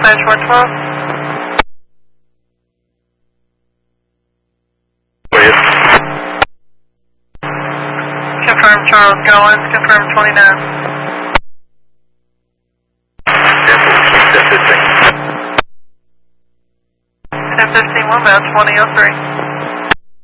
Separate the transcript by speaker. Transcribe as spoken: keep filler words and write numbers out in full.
Speaker 1: Dispatch one twelve. Confirm Charles Goins, confirm twenty-nine. ten fifteen, one bound, twenty oh three.